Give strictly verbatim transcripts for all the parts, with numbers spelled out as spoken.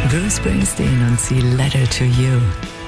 Bruce Springsteen und sie Letter to You.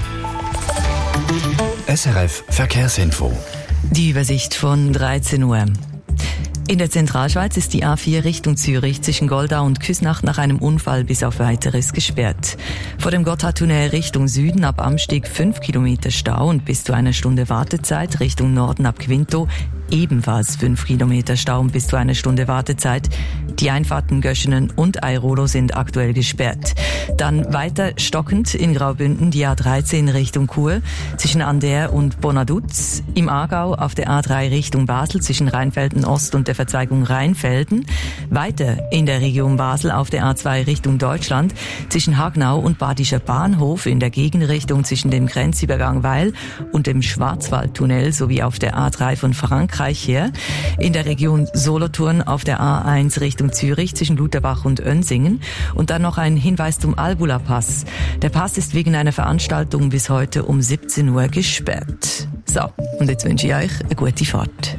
S R F Verkehrsinfo. Die Übersicht von dreizehn Uhr. In der Zentralschweiz ist die A vier Richtung Zürich zwischen Goldau und Küsnacht nach einem Unfall bis auf Weiteres gesperrt. Vor dem Gotthardtunnel Richtung Süden ab Amsteg fünf Kilometer Stau und bis zu einer Stunde Wartezeit. Richtung Norden ab Quinto ebenfalls fünf Kilometer Stau und bis zu einer Stunde Wartezeit. Die Einfahrten Göschenen und Airolo sind aktuell gesperrt. Dann weiter stockend in Graubünden die A dreizehn Richtung Chur zwischen Ander und Bonaduz. Im Aargau auf der A drei Richtung Basel zwischen Rheinfelden Ost und der Verzweigung Rheinfelden. Weiter in der Region Basel auf der A zwei Richtung Deutschland zwischen Hagnau und Badischer Bahnhof in der Gegenrichtung zwischen dem Grenzübergang Weil und dem Schwarzwaldtunnel sowie auf der A drei von Frankreich her. In der Region Solothurn auf der A eins Richtung Zürich zwischen Lutherbach und Önsingen. Und dann noch ein Hinweis zum Albula-Pass. Der Pass ist wegen einer Veranstaltung bis heute um siebzehn Uhr gesperrt. So, und jetzt wünsche ich euch eine gute Fahrt.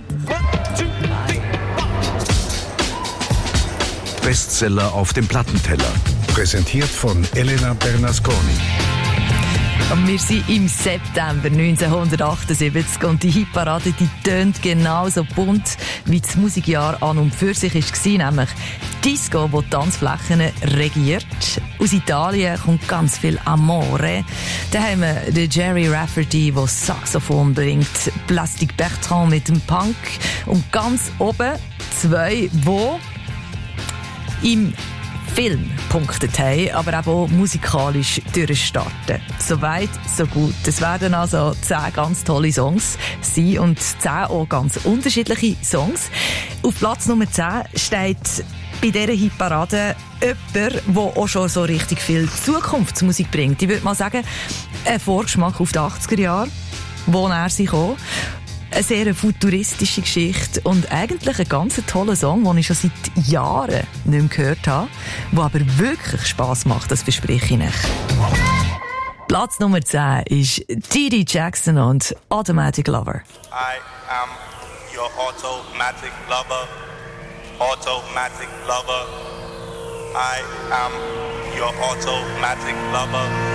Bestseller auf dem Plattenteller. Präsentiert von Elena Bernasconi. Und wir sind im September neunzehnhundertachtundsiebzig und die Hitparade, die tönt genauso bunt, wie das Musikjahr an und für sich war, nämlich Disco, das Tanzflächen regiert. Aus Italien kommt ganz viel Amore. Dann haben wir den Jerry Rafferty, der Saxophon bringt, Plastic Bertrand mit dem Punk und ganz oben zwei, die im Film punktet haben, aber eben auch musikalisch durchstarten. Soweit, so gut. Es werden also zehn ganz tolle Songs sein und zehn auch ganz unterschiedliche Songs. Auf Platz Nummer zehn steht bei dieser Hitparade jemand, der auch schon so richtig viel Zukunftsmusik bringt. Ich würde mal sagen, ein Vorgeschmack auf die achtziger Jahre, wo er sich kam. Eine sehr futuristische Geschichte und eigentlich ein ganz toller Song, den ich schon seit Jahren nicht mehr gehört habe, der aber wirklich Spass macht, das verspreche ich euch. Platz Nummer zehn ist T D Jackson und Automatic Lover. I am your automatic lover, automatic lover. I am your automatic lover.